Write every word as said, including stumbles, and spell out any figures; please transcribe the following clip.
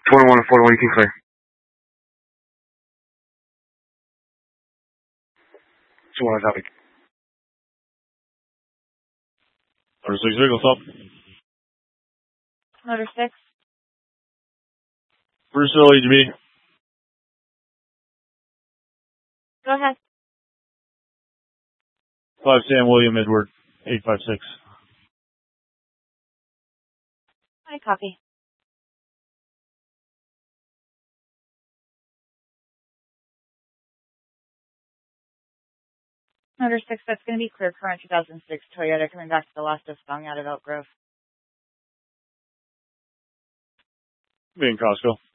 twenty-one and forty-one, you can clear. two one on topic. Motor six vehicle, stop. Motor six. Bruce Early, to me. Go ahead. five Sam William Edward, eight five six. I copy. Motor six, that's going to be clear current two thousand six Toyota coming back to the last of Song out of Elk Grove. Me in Costco.